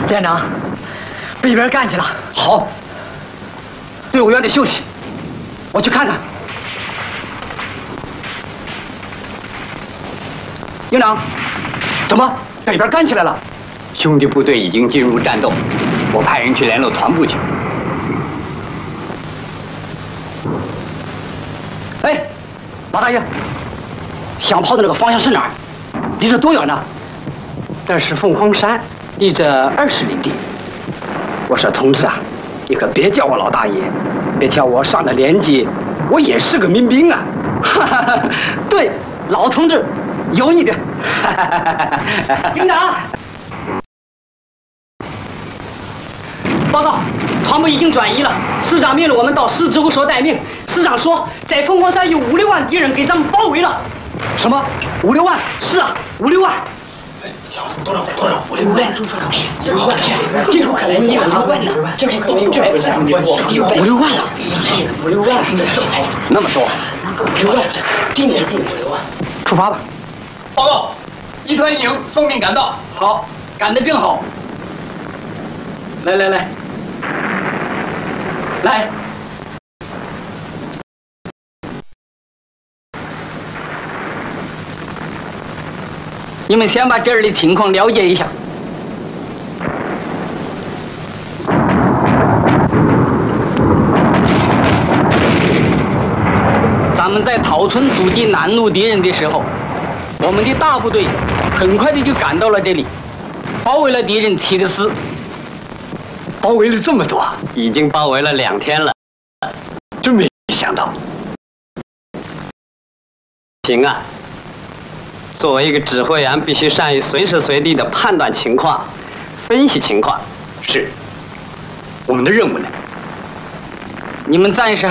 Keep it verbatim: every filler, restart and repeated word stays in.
连长，北边干去了。 好，队伍原地休息，我去看看。营长，怎么北边干起来了？ 兄弟部队已经进入战斗，我派人去联络团部去。 哎，马大爷，响炮的那个方向是哪儿？离这多远呢？ 那是凤凰山，离这二十里地。 我说同志啊，你可别叫我老大爷，别瞧我上了年纪，我也是个民兵啊。哈哈哈，对，老同志有你的。 营长，报告，团部已经转移了。师长命令我们到师指挥所待命。师长说，在凤凰山有五六万敌人给咱们包围了。 什么？五六万？ 是啊，五六万。 多少？多少？五六万？ 这个这个可能一两万呢，这个可能有这五六万了， 五六万， 那么多？ 五六万，今年就五六万。 出发吧。 报告，一团营奉命赶到。 好，赶得正好。来来来，来。 你们先把这儿的情况了解一下。咱们在桃村阻击南路敌人的时候，我们的大部队很快的就赶到了这里，包围了敌人七个师。 包围了这么多， 已经包围了两天了， 真没想到。 行啊。作为一个指挥员，必须善于随时随地的判断情况、分析情况。 是，我们的任务呢？ 你们暂时